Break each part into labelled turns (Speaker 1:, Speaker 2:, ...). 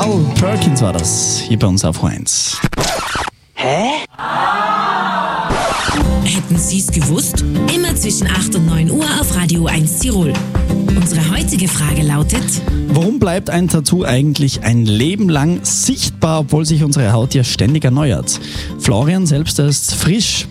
Speaker 1: Carl Perkins war das, hier bei uns auf H1.
Speaker 2: Hätten Sie es gewusst? Immer zwischen 8 und 9 Uhr auf Radio 1 Tirol. Unsere heutige Frage lautet:
Speaker 1: Warum bleibt ein Tattoo eigentlich ein Leben lang sichtbar, obwohl sich unsere Haut ja ständig erneuert? Florian selbst ist frisch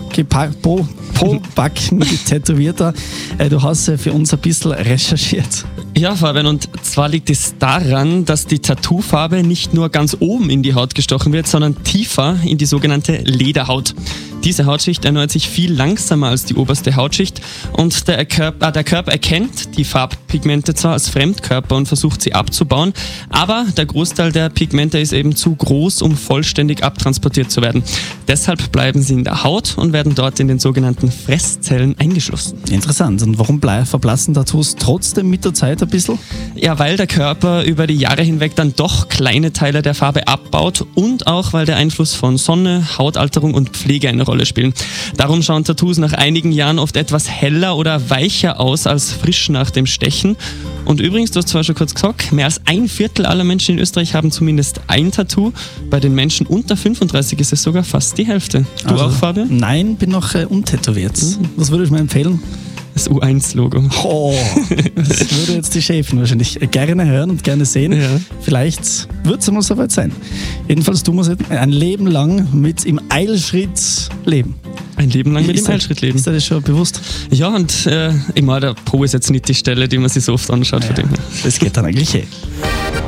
Speaker 1: backen Tätowierter. Du hast für uns ein bisschen recherchiert.
Speaker 3: Ja, Fabian, und zwar liegt es daran, dass die Tattoofarbe nicht nur ganz oben in die Haut gestochen wird, sondern tiefer in die sogenannte Lederhaut. Diese Hautschicht erneuert sich viel langsamer als die oberste Hautschicht und der Körper erkennt die Farbpigmente zwar als Fremdkörper und versucht sie abzubauen, aber der Großteil der Pigmente ist eben zu groß, um vollständig abtransportiert zu werden. Deshalb bleiben sie in der Haut und werden dort in den sogenannten Fresszellen eingeschlossen.
Speaker 1: Interessant. Und warum verblassen Tattoos trotzdem mit der Zeit ein bisschen?
Speaker 3: Ja, weil der Körper über die Jahre hinweg dann doch kleine Teile der Farbe abbaut und auch weil der Einfluss von Sonne, Hautalterung und Pflege eine Rolle spielen. Darum schauen Tattoos nach einigen Jahren oft etwas heller oder weicher aus als frisch nach dem Stechen. Und übrigens, du hast zwar schon kurz gesagt, mehr als 1/4 aller Menschen in Österreich haben zumindest ein Tattoo. Bei den Menschen unter 35 ist es sogar fast die Hälfte. Du auch, Fabian?
Speaker 1: Nein, bin noch untätowiert. Was würdest du mir empfehlen?
Speaker 3: Das U1-Logo.
Speaker 1: Oh, das würde jetzt die Chefin wahrscheinlich gerne hören und gerne sehen.
Speaker 3: Ja.
Speaker 1: Vielleicht wird es einmal soweit sein. Jedenfalls, du musst ein Leben lang mit im Eilschritt leben.
Speaker 3: Ein Leben lang mit dem Eilschritt leben.
Speaker 1: Ist dir das schon bewusst?
Speaker 3: Ja, und ich meine, der Po ist jetzt nicht die Stelle, die man sich so oft anschaut.
Speaker 1: Ja,
Speaker 3: von dem her.
Speaker 1: das geht dann eigentlich